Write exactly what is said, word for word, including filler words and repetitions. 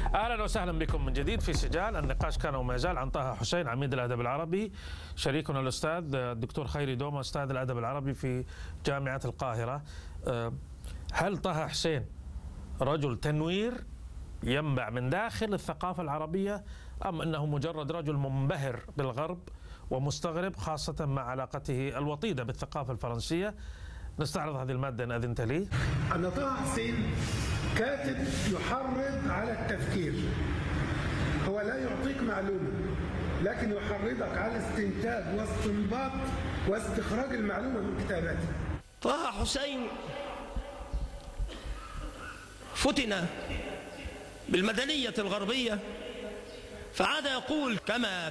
اهلا وسهلا بكم من جديد في سجال. النقاش كان وما يزال عن طه حسين عميد الادب العربي، شريكنا الاستاذ الدكتور خيري دوما استاذ الادب العربي في جامعه القاهره. هل طه حسين رجل تنوير ينبع من داخل الثقافه العربيه، ام انه مجرد رجل منبهر بالغرب ومستغرب خاصه مع علاقته الوطيده بالثقافه الفرنسيه؟ نستعرض هذه الماده ان اذنت لي. أن طه حسين كاتب يحرض على التفكير، هو لا يعطيك معلومة لكن يحرضك على استنتاج واستنباط واستخراج المعلومة من كتاباته. طه حسين فتن بالمدنية الغربية فعاد يقول كما